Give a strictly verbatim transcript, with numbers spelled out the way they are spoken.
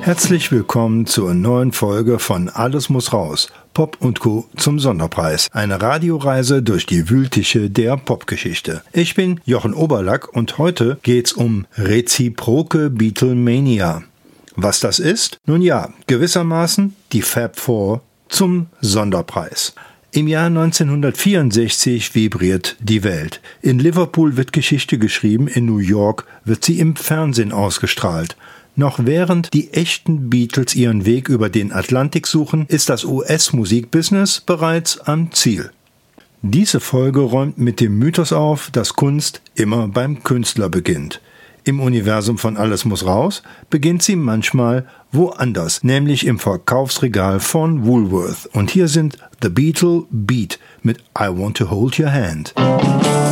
Herzlich willkommen zur neuen Folge von Alles muss raus, Pop und Co. zum Sonderpreis. Eine Radioreise durch die Wühltische der Popgeschichte. Ich bin Jochen Oberlack und heute geht's um reziproke Beatlemania. Was das ist? Nun ja, gewissermaßen die Fab Four zum Sonderpreis. Im Jahr neunzehnhundertvierundsechzig vibriert die Welt. In Liverpool wird Geschichte geschrieben, in New York wird sie im Fernsehen ausgestrahlt. Noch während die echten Beatles ihren Weg über den Atlantik suchen, ist das U S-Musikbusiness bereits am Ziel. Diese Folge räumt mit dem Mythos auf, dass Kunst immer beim Künstler beginnt. Im Universum von Alles muss raus beginnt sie manchmal woanders, nämlich im Verkaufsregal von Woolworth. Und hier sind The Beatle Beat mit I Want to Hold Your Hand.